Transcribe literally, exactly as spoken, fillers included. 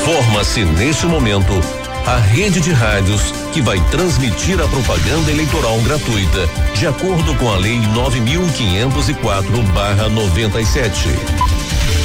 Forma-se neste momento a rede de rádios que vai transmitir a propaganda eleitoral gratuita, de acordo com a Lei nove mil quinhentos e quatro barra noventa e sete.